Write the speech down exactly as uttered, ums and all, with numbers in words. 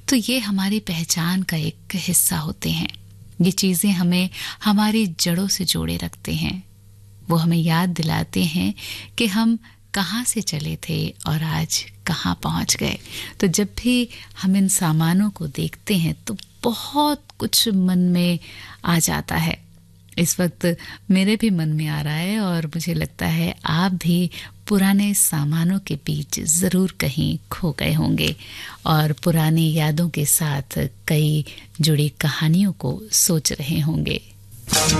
तो ये हमारी पहचान का एक हिस्सा होते हैं। ये चीजें हमें हमारी जड़ों से जोड़े रखते हैं। वो हमें याद दिलाते हैं कि हम कहाँ से चले थे और आज कहाँ पहुँच गए। तो जब भी हम इन सामानों को देखते हैं तो बहुत कुछ मन में आ जाता है। इस वक्त मेरे भी मन में आ रहा है और मुझे लगता है आप भी पुराने सामानों के बीच ज़रूर कहीं खो गए होंगे और पुरानी यादों के साथ कई जुड़ी कहानियों को सोच रहे होंगे।